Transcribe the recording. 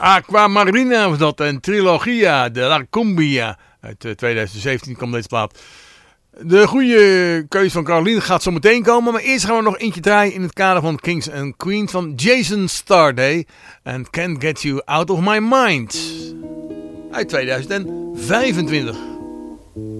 Aquamarina was dat en Trilogia de la Cumbia. Uit 2017 kwam deze plaat. De goede keuze van Caroline gaat zo meteen komen. Maar eerst gaan we nog eentje draaien in het kader van Kings and Queens van Jason Starday. And Can't Get You Out of My Mind. Uit 2025.